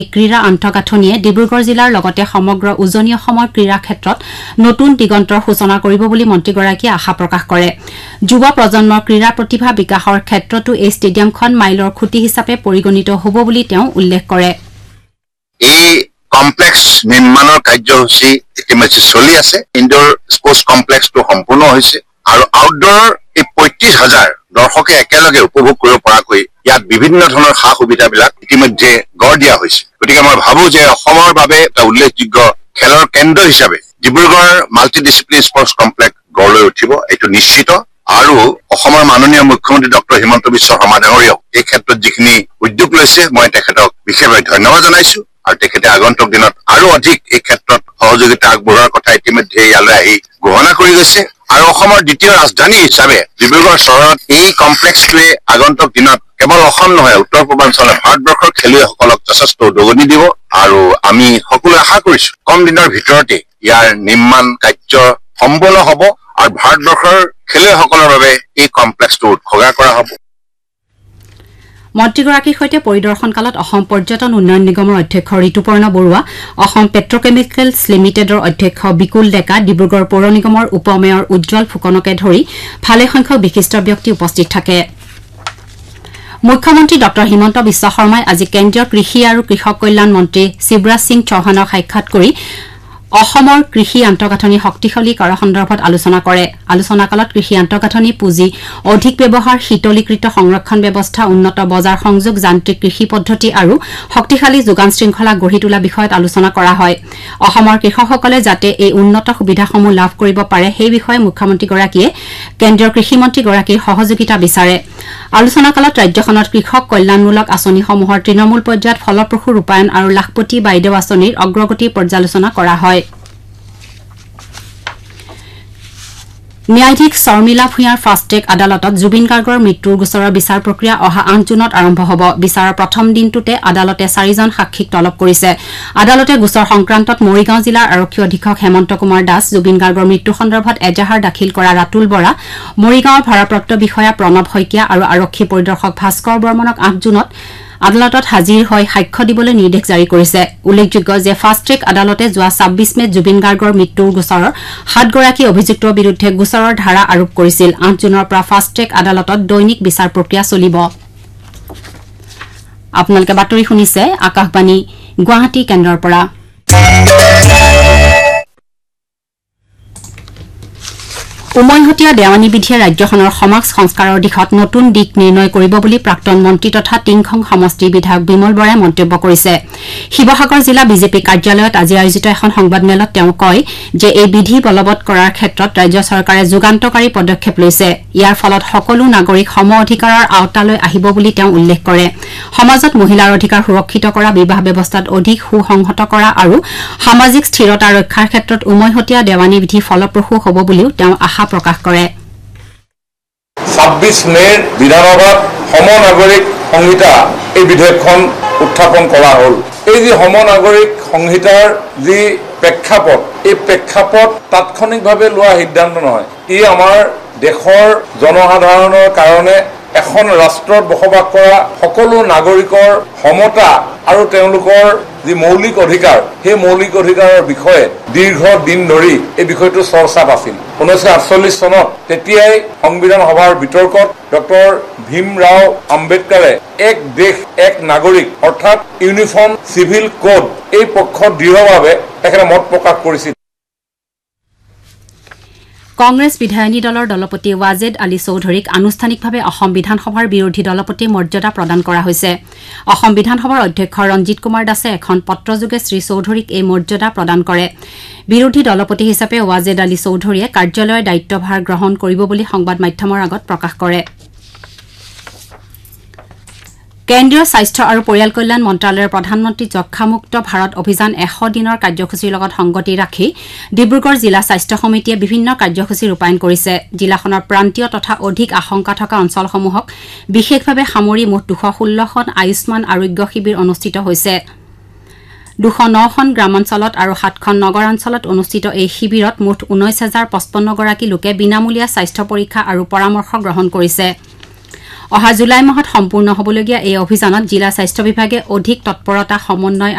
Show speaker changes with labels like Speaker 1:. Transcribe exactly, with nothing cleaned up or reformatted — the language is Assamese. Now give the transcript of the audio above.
Speaker 1: ক্ৰীড়া আন্তঃগাঁথনিয়ে ডিব্ৰুগড় জিলাৰ লগতে সমগ্ৰ উজনি অসমৰ ক্ৰীড়া ক্ষেত্ৰত নতুন দিগন্তৰ সূচনা কৰিব বুলি মন্ত্ৰীগৰাকীয়ে আশা প্ৰকাশ কৰে যুৱ প্ৰজন্মৰ ক্ৰীড়া প্ৰতিভা বিকাশৰ ক্ষেত্ৰতো এই ষ্টেডিয়ামখন মাইলৰ খুঁটি হিচাপে পৰিগণিত হ'ব বুলি তেওঁ উল্লেখ কৰে
Speaker 2: এই কমপ্লেক্স নিৰ্মাণৰ কাৰ্যসূচী ইতিমধ্যে চলি আছে ইনডোৰ স্পৰ্টছ কমপ্লেক্সটো সম্পূৰ্ণ হৈছে আৰু আউটডোৰ এই পঁয়ত্ৰিশ হাজাৰ দৰ্শকে একেলগে উপভোগ কৰিব পৰাকৈ ইয়াত বিভিন্ন ধৰণৰ সা সুবিধাবিলাক ইতিমধ্যে গঢ় দিয়া হৈছে গতিকে মই ভাবো যে অসমৰ বাবে এটা উল্লেখযোগ্য খেলৰ কেন্দ্ৰ হিচাপে Dibrugarh multi discipline sports complex গঢ় লৈ উঠিব এইটো নিশ্চিত আৰু অসমৰ মাননীয় মুখ্যমন্ত্ৰী ডক্টৰ হিমন্ত বিশ্ব শৰ্মা ডাঙৰীয়াও এই ক্ষেত্ৰত যিখিনি উদ্যোগ লৈছে মই তেখেতক বিশেষভাৱে ধন্যবাদ জনাইছো আৰু তেখেতে আগন্তুক দিনত আৰু অধিক এই ক্ষেত্ৰত সহযোগিতা আগবঢ়োৱাৰ কথা ইতিমধ্যে ইয়ালৈ আহি ঘোষণা কৰি গৈছে আৰু অসমৰ দ্বিতীয় ৰাজধানী হিচাপে ডিব্ৰুগড় চহৰত এই কমপ্লেক্সটোৱে আগন্তুক দিনত কেৱল অসম নহয় উত্তৰ পূৰ্বাঞ্চলৰ ভাৰতবৰ্ষৰ খেলুৱৈসকলক যথেষ্ট উদগনি দিব আৰু আমি সকলোৱে আশা কৰিছো কম দিনৰ ভিতৰতে ইয়াৰ নিৰ্মাণ কাৰ্য সম্পূৰ্ণ হ'ব আৰু ভাৰতবৰ্ষৰ খেলুৱৈসকলৰ বাবে এই কমপ্লেক্সটো উৎসৰ্গা কৰা হ'ব
Speaker 1: মন্ত্ৰীগৰাকীৰ সৈতে পৰিদৰ্শনকালত অসম পৰ্যটন উন্নয়ন নিগমৰ অধ্যক্ষ ঋতুপৰ্ণ বৰুৱা অসম পেট্ৰকেমিকেলছ লিমিটেডৰ অধ্যক্ষ বিকুল ডেকা ডিব্ৰুগড় পৌৰ নিগমৰ উপ মেয়ৰ উজ্জ্বল ফুকনকে ধৰি ভালেসংখ্যক বিশিষ্ট ব্যক্তি উপস্থিত থাকে মুখ্যমন্ত্ৰী ডক্টৰ হিমন্ত বিশ্ব শৰ্মাই আজি কেন্দ্ৰীয় কৃষি আৰু কৃষক কল্যাণ মন্ত্ৰী শিৱৰাজ সিং চৌহানক সাক্ষাৎ কৰি অসমৰ কৃষি আন্তঃগাঁথনি শক্তিশালী কৰাৰ সন্দৰ্ভত আলোচনা কৰে আলোচনাকালত কৃষি আন্তঃগাঁথনি পুঁজি অধিক ব্যৱহাৰ শীতলীকৃত সংৰক্ষণ ব্যৱস্থা উন্নত বজাৰ সংযোগ যান্ত্ৰিক কৃষি পদ্ধতি আৰু শক্তিশালী যোগান শৃংখলা গঢ়ি তোলা বিষয়ত আলোচনা কৰা হয় অসমৰ কৃষকসকলে যাতে এই উন্নত সুবিধাসমূহ লাভ কৰিব পাৰে সেই বিষয়ে মুখ্যমন্ত্ৰীগৰাকীয়ে কেন্দ্ৰীয় কৃষিমন্ত্ৰীগৰাকীৰ সহযোগিতা বিচাৰে আলোচনাকালত ৰাজ্যখনত কৃষক কল্যাণমূলক আঁচনিসমূহৰ তৃণমূল পৰ্যায়ত ফলপ্ৰসূ ৰূপায়ণ আৰু লাখপতি বাইদেউ আঁচনিৰ অগ্ৰগতিৰ পৰ্যালোচনা কৰা হয় ন্যায়াধীশ শৰ্মিলা ভূঞাৰ ফাষ্টেগ আদালতত জুবিন গাৰ্গৰ মৃত্যুৰ গোচৰৰ বিচাৰ প্ৰক্ৰিয়া অহা আঠ জুনত আৰম্ভ হ'ব বিচাৰৰ প্ৰথম দিনটোতে আদালতে চাৰিজন সাক্ষীক তলব কৰিছে আদালতে গোচৰ সংক্ৰান্তত মৰিগাঁও জিলাৰ আৰক্ষী অধীক্ষক হেমন্ত কুমাৰ দাস জুবিন গাৰ্গৰ মৃত্যু সন্দৰ্ভত এজাহাৰ দাখিল কৰা ৰাতুল বৰা মৰিগাঁৱৰ ভাৰপ্ৰাপ্ত বিষয়া প্ৰণৱ শইকীয়া আৰু আৰক্ষী পৰিদৰ্শক ভাস্কৰ বৰ্মনক আঠ জুনত আদালতত হাজিৰ হৈ সাক্ষ্য দিবলৈ নিৰ্দেশ জাৰি কৰিছে উল্লেখযোগ্য যে ফাষ্ট ট্ৰেক আদালতে যোৱা ছাব্বিশ মেত জুবিন গাৰ্গৰ মৃত্যুৰ গোচৰৰ সাতগৰাকী অভিযুক্তৰ বিৰুদ্ধে গোচৰৰ ধাৰা আৰোপ কৰিছিল আঠ জুনৰ পৰা ফাষ্ট ট্ৰেক আদালতত দৈনিক বিচাৰ প্ৰক্ৰিয়া চলিব আপোনালোকে বাতৰি শুনিছে আকাশবাণী গুৱাহাটী কেন্দ্ৰৰ পৰা উমৈহতীয়া দেৱানী বিধিয়ে ৰাজ্যখনৰ সমাজ সংস্কাৰৰ দিশত নতুন দিশ নিৰ্ণয় কৰিব বুলি প্ৰাক্তন মন্ত্ৰী তথা টিংখং সমষ্টিৰ বিধায়ক বিমল বৰাই মন্তব্য কৰিছে শিৱসাগৰ জিলা বিজেপি কাৰ্যালয়ত আজি আয়োজিত এখন সংবাদমেলত তেওঁ কয় যে এই বিধি বলবৎ কৰাৰ ক্ষেত্ৰত ৰাজ্য চৰকাৰে যুগান্তকাৰী পদক্ষেপ লৈছে ইয়াৰ ফলত সকলো নাগৰিক সম অধিকাৰৰ আওতালৈ আহিব বুলি তেওঁ উল্লেখ কৰে সমাজত মহিলাৰ অধিকাৰ সুৰক্ষিত কৰা বিবাহ ব্যৱস্থাত অধিক সুসংহত কৰা আৰু সামাজিক স্থিৰতা ৰক্ষাৰ ক্ষেত্ৰত উমৈহতীয়া দেৱানী বিধি ফলপ্ৰসূ হ'ব বুলিও তেওঁ আশা প্ৰকাশ কৰে
Speaker 3: ছাব্বিশ মেৰ বিধানসভাত সমনাগৰিক সংহিতা এই বিধেয়কখন উত্থাপন কৰা হ'ল এই যে সমনাগৰিক সংহিতাৰ যি প্ৰেক্ষাপট এই প্ৰেক্ষাপট তাৎক্ষণিকভাৱে লোৱা সিদ্ধান্ত নহয় ই আমাৰ দেশৰ জনসাধাৰণৰ কাৰণে এখন ৰাষ্ট্ৰত বসবাস কৰা সকলো নাগৰিকৰ সমতা আৰু তেওঁলোকৰ যি মৌলিক অধিকাৰ সেই মৌলিক অধিকাৰৰ বিষয়ে দীৰ্ঘ দিন ধৰি এই বিষয়টো চৰ্চাত আছিল ঊনৈছশ আঠচল্লিছ চনত তেতিয়াই সংবিধান সভাৰ বিতৰ্কত ডক্টৰ ভীম ৰাও আম্বেদকাৰে এক দেশ এক নাগৰিক অৰ্থাৎ ইউনিফৰ্ম চিভিল কোড এই পক্ষত দৃঢ়ভাৱে তেখেতে মত প্ৰকাশ কৰিছিল
Speaker 1: কংগ্ৰেছ বিধায়িনী দলৰ দলপতি ৱাজেদ আলী চৌধুৰীক আনুষ্ঠানিকভাৱে অসম বিধানসভাৰ বিৰোধী দলপতি মৰ্যাদা প্ৰদান কৰা হৈছে অসম বিধানসভাৰ অধ্যক্ষ ৰঞ্জিত কুমাৰ দাসে এখন পত্ৰযোগে শ্ৰী চৌধুৰীক এই মৰ্যাদা প্ৰদান কৰে বিৰোধী দলপতি হিচাপে ৱাজেদ আলী চৌধুৰীয়ে কাৰ্যালয়ৰ দায়িত্বভাৰ গ্ৰহণ কৰিব বুলি সংবাদ মাধ্যমৰ আগত প্ৰকাশ কৰে কেন্দ্ৰীয় স্বাস্থ্য আৰু পৰিয়াল কল্যাণ মন্ত্ৰালয়ৰ প্ৰধানমন্ত্ৰী যক্ষ্মামুক্ত ভাৰত অভিযান এশ দিনৰ কাৰ্যসূচীৰ লগত সংগতি ৰাখি ডিব্ৰুগড় জিলা স্বাস্থ্য সমিতিয়ে বিভিন্ন কাৰ্যসূচী ৰূপায়ণ কৰিছে জিলাখনৰ প্ৰান্তীয় তথা অধিক আশংকা থকা অঞ্চলসমূহক বিশেষভাৱে সামৰি মুঠ দুশ ষোল্লখন আয়ুষ্মান আৰোগ্য শিবিৰ অনুষ্ঠিত হৈছে দুশ নখন গ্ৰামাঞ্চলত আৰু সাতখন নগৰাঞ্চলত অনুষ্ঠিত এই শিবিৰত মুঠ ঊনৈশ হাজাৰ পঁচপন্ন গৰাকী লোকে বিনামূলীয়া স্বাস্থ্য পৰীক্ষা আৰু পৰামৰ্শ গ্ৰহণ কৰিছে অহা জুলাই মাহত সম্পূৰ্ণ হ'বলগীয়া এই অভিযানত জিলা স্বাস্থ্য বিভাগে অধিক তৎপৰতা সমন্বয়